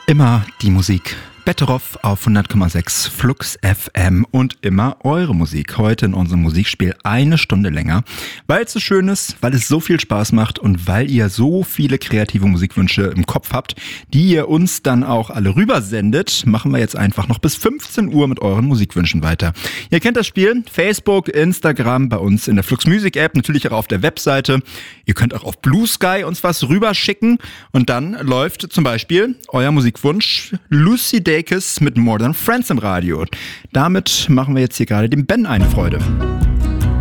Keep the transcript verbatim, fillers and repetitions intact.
Immer die Musik. Betteroff auf hundert Komma sechs Flux F M und immer eure Musik. Heute in unserem Musikspiel eine Stunde länger, weil es so schön ist, weil es so viel Spaß macht und weil ihr so viele kreative Musikwünsche im Kopf habt, die ihr uns dann auch alle rübersendet, machen wir jetzt einfach noch bis fünfzehn Uhr mit euren Musikwünschen weiter. Ihr kennt das Spiel, Facebook, Instagram, bei uns in der Flux Music App, natürlich auch auf der Webseite. Ihr könnt auch auf Blue Sky uns was rüberschicken und dann läuft zum Beispiel euer Musikwunsch Lucy Dacus mit More Than Friends im Radio. Damit machen wir jetzt hier gerade dem Ben eine Freude.